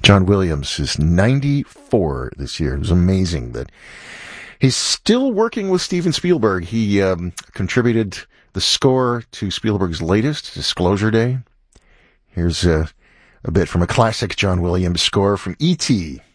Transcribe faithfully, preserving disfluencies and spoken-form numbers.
John Williams is ninety-four this year. It was amazing that he's still working with Steven Spielberg. He um, contributed the score to Spielberg's latest, Disclosure Day. Here's uh, a bit from a classic John Williams score from E T